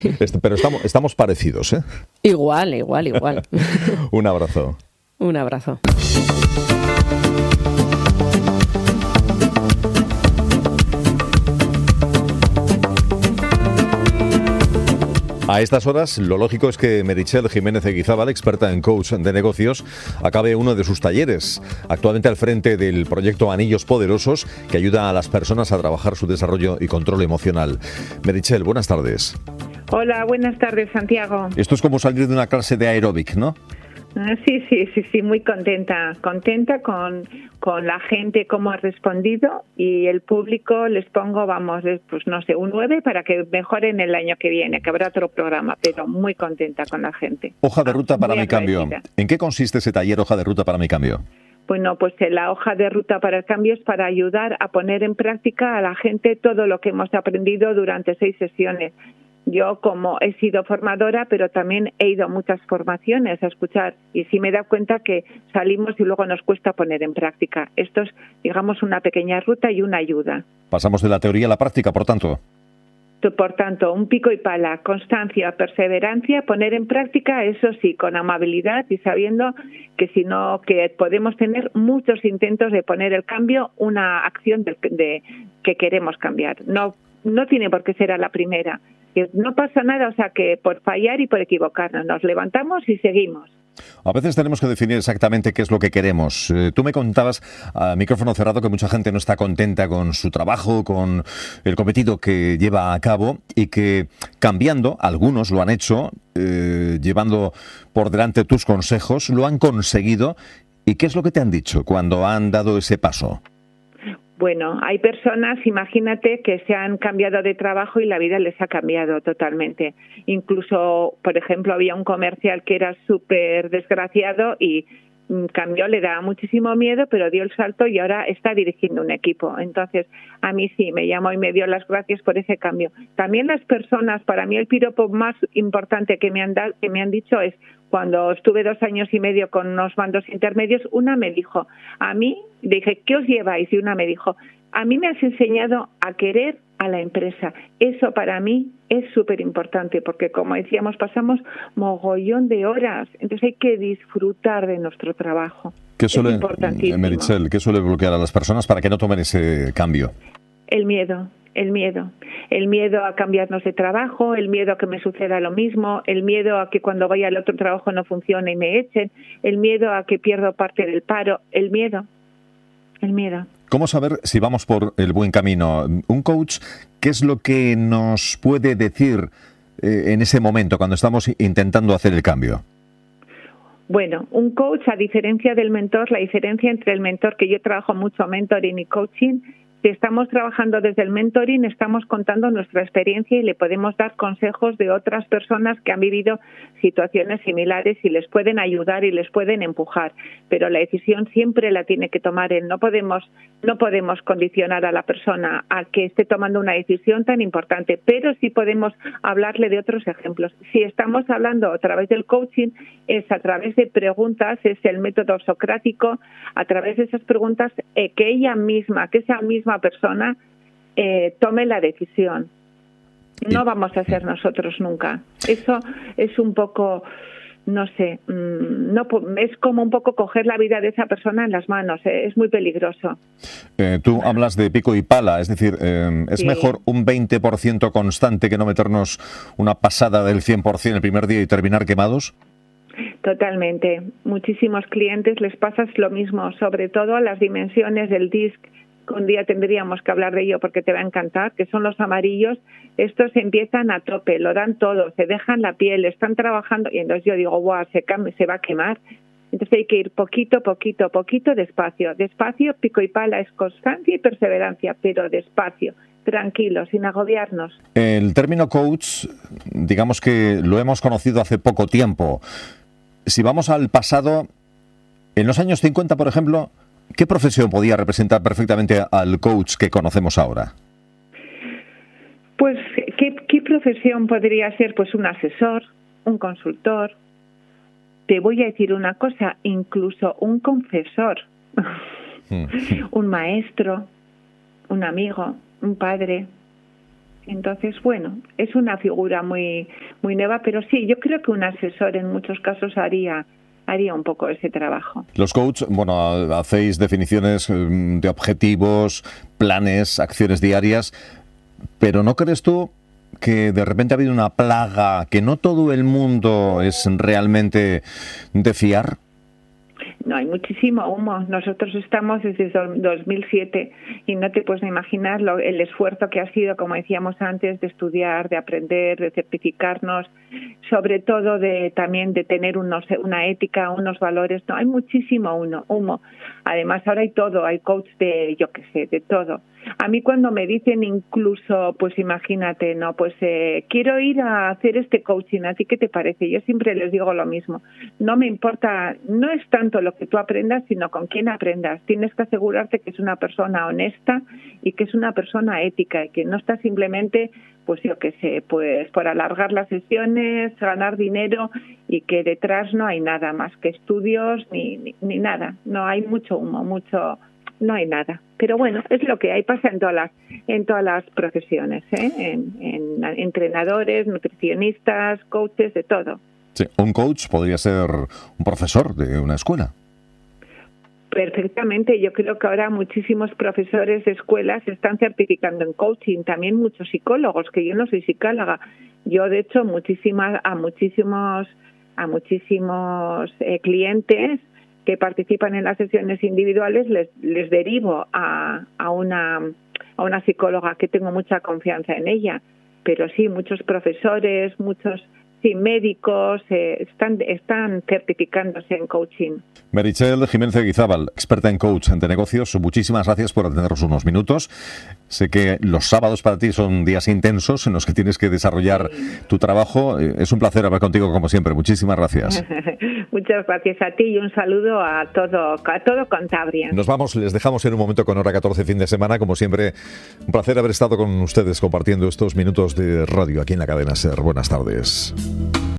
Pero estamos parecidos, ¿eh? Igual, igual, igual. Un abrazo. Un abrazo. A estas horas, lo lógico es que Meritxell Jiménez Eguizábal, experta en coach de negocios, acabe uno de sus talleres, actualmente al frente del proyecto Anillos Poderosos, que ayuda a las personas a trabajar su desarrollo y control emocional. Meritxell, buenas tardes. Hola, buenas tardes, Santiago. Esto es como salir de una clase de aeróbic, ¿no? Sí, muy contenta con la gente, cómo ha respondido, y el público les pongo, pues no sé, un 9 para que mejoren el año que viene, que habrá otro programa, pero muy contenta con la gente. Hoja de ruta para mi cambio. ¿En qué consiste ese taller Hoja de ruta para mi cambio? Bueno, pues la hoja de ruta para el cambio es para ayudar a poner en práctica a la gente todo lo que hemos aprendido durante 6 sesiones. Yo, como he sido formadora, pero también he ido a muchas formaciones a escuchar, y sí me he dado cuenta que salimos y luego nos cuesta poner en práctica. Esto es, digamos, una pequeña ruta y una ayuda. Pasamos de la teoría a la práctica, por tanto. Por tanto, un pico y pala, constancia, perseverancia, poner en práctica, eso sí, con amabilidad y sabiendo que si no, que podemos tener muchos intentos de poner el cambio, una acción que queremos cambiar. No tiene por qué ser a la primera. Que no pasa nada, o sea, que por fallar y por equivocarnos, nos levantamos y seguimos. A veces tenemos que definir exactamente qué es lo que queremos. Tú me contabas a micrófono cerrado que mucha gente no está contenta con su trabajo, con el cometido que lleva a cabo, y que cambiando, algunos lo han hecho, llevando por delante tus consejos, lo han conseguido. ¿Y qué es lo que te han dicho cuando han dado ese paso? Bueno, hay personas, imagínate, que se han cambiado de trabajo y la vida les ha cambiado totalmente. Incluso, por ejemplo, había un comercial que era súper desgraciado y cambió, le daba muchísimo miedo, pero dio el salto y ahora está dirigiendo un equipo. Entonces, a mí sí, me llamó y me dio las gracias por ese cambio. También las personas, para mí el piropo más importante que me han dicho es, cuando estuve 2 años y medio con unos mandos intermedios, una me dijo, dije, ¿qué os lleváis? Y una me dijo, a mí me has enseñado a querer a la empresa. Eso para mí es súper importante porque, como decíamos, pasamos mogollón de horas. Entonces hay que disfrutar de nuestro trabajo. ¿Qué suele, Meritxell, qué suele bloquear a las personas para que no tomen ese cambio? El miedo a cambiarnos de trabajo, el miedo a que me suceda lo mismo, el miedo a que cuando vaya al otro trabajo no funcione y me echen, el miedo a que pierdo parte del paro, el miedo. ¿Cómo saber si vamos por el buen camino? Un coach, ¿qué es lo que nos puede decir en ese momento cuando estamos intentando hacer el cambio? Bueno, un coach, a diferencia del mentor, la diferencia entre el mentor, que yo trabajo mucho mentoring y coaching, si estamos trabajando desde el mentoring, estamos contando nuestra experiencia y le podemos dar consejos de otras personas que han vivido situaciones similares y les pueden ayudar y les pueden empujar. Pero la decisión siempre la tiene que tomar él. No podemos condicionar a la persona a que esté tomando una decisión tan importante, pero sí podemos hablarle de otros ejemplos. Si estamos hablando a través del coaching, es a través de preguntas, es el método socrático, a través de esas preguntas que esa misma persona tome la decisión. No vamos a ser nosotros nunca. Eso es un poco, no sé, es como un poco coger la vida de esa persona en las manos. Es muy peligroso. Tú hablas de pico y pala, es decir, es Sí. mejor un 20% constante que no meternos una pasada del 100% el primer día y terminar quemados. Totalmente. Muchísimos clientes les pasa lo mismo, sobre todo a las dimensiones del DISC. Un día tendríamos que hablar de ello porque te va a encantar, que son los amarillos. Estos empiezan a tope, lo dan todo, se dejan la piel, están trabajando y entonces yo digo, ¡guau! Se va a quemar. Entonces hay que ir poquito, despacio. Despacio, pico y pala, es constancia y perseverancia, pero despacio, tranquilo, sin agobiarnos. El término coach, digamos que lo hemos conocido hace poco tiempo. Si vamos al pasado, en los años 50, por ejemplo, ¿qué profesión podía representar perfectamente al coach que conocemos ahora? Pues, ¿qué profesión podría ser? Pues un asesor, un consultor. Te voy a decir una cosa, incluso un confesor, un maestro, un amigo, un padre. Entonces, bueno, es una figura muy nueva, pero sí, yo creo que un asesor en muchos casos haría un poco ese trabajo. Los coaches, hacéis definiciones de objetivos, planes, acciones diarias, pero ¿no crees tú que de repente ha habido una plaga, que no todo el mundo es realmente de fiar? No, hay muchísimo humo. Nosotros estamos desde 2007 y no te puedes imaginar el esfuerzo que ha sido, como decíamos antes, de estudiar, de aprender, de certificarnos, sobre todo también de tener una ética, unos valores. No, hay muchísimo humo. Además, ahora hay todo, hay coach de todo. A mí cuando me dicen incluso, pues imagínate, no, pues quiero ir a hacer este coaching, ¿a ti qué te parece? Yo siempre les digo lo mismo. No me importa, no es tanto lo que tú aprendas, sino con quién aprendas. Tienes que asegurarte que es una persona honesta y que es una persona ética y que no está simplemente, pues por alargar las sesiones, ganar dinero y que detrás no hay nada más que estudios ni nada. No hay mucho humo, no hay nada. Pero bueno, es lo que hay, pasa en todas las profesiones, en entrenadores, nutricionistas, coaches, de todo. Sí, un coach podría ser un profesor de una escuela. Perfectamente. Yo creo que ahora muchísimos profesores de escuelas se están certificando en coaching, también muchos psicólogos, que yo no soy psicóloga. Yo, de hecho, a muchísimos clientes que participan en las sesiones individuales les derivo a una psicóloga que tengo mucha confianza en ella. Pero sí, muchos profesores, muchos médicos están certificándose en coaching. Meritxell Jiménez Eguizábal, experta en coaching de negocios, muchísimas gracias por atendernos unos minutos. Sé que los sábados para ti son días intensos en los que tienes que desarrollar tu trabajo. Es un placer hablar contigo como siempre. Muchísimas gracias. Muchas gracias a ti y un saludo a todo Cantabria. Nos vamos, les dejamos en un momento con Hora 14 fin de semana. Como siempre, un placer haber estado con ustedes compartiendo estos minutos de radio aquí en la cadena SER. Buenas tardes.